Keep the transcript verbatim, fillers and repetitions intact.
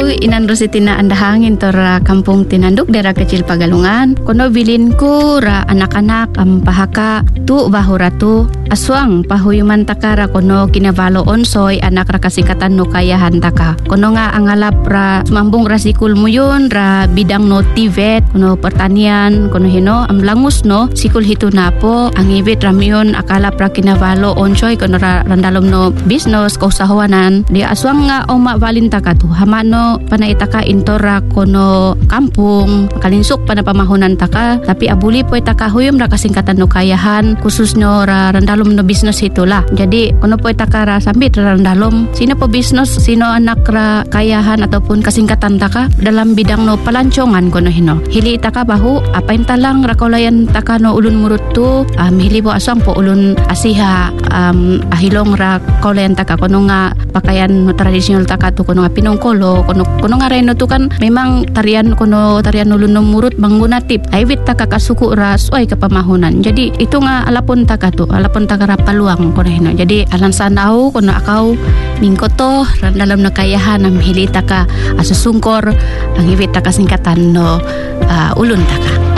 ko inan Rosity na andahangin to ra kampung tinanduk dera kecil Pagalungan. Kono bilin ko ra anak-anak am pahaka tu bahura tu aswang pahuyuman takara kono kinavalo onsoy anak ra kasingkatan no kayahan taka. Kono nga angalap ra mambung rasikul mo yun ra bidang no tivet kono pertanian kono hino am langus no sikul hito na po ang ibit ramiyon akalap ra kinavalo onsoy kono ra randalom no business kausahawanan di aswang nga oma valin taka tu hamano panaitaka intora kono kampung kalinsuk pana pamahunan taka tapi abuli po itaka huyom ra kasingkatan no kayahan khusus no ra randalom no business itulah jadi kono po itaka ra sambit ra randalom sino po business sino anak ra kayahan ataupun kasingkatan taka dalam bidang no palancongan kono hino hili itaka bahu apa intalang ra kaulayan taka no ulun murut tu um, hili po aswang po ulun asiha um, ahilong ra kaulayan taka kono nga pakaian no tradisional taka tu kono nga pinongkolo kono kono nga reno tu kan memang tarian kono tarian ulun no murut manggunatip aywit taka kasuku ra suai kapamahunan jadi itu nga alapon taka tu alapon taka ra paluang kono hino jadi alan sanau kono akaw mingkoto ran dalam na kayahan am hili taka asusungkor ang iwit taka singkatan no uh, ulun taka.